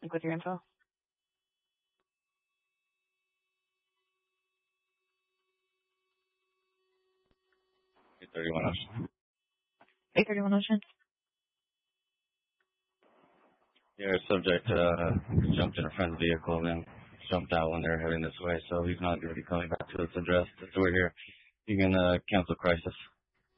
speak with your info. 831 Ocean. 831 Ocean. Yeah, subject jumped in a friend's vehicle and then jumped out when they're heading this way, so he's not going to be coming back to this address. So we're here. You can cancel crisis.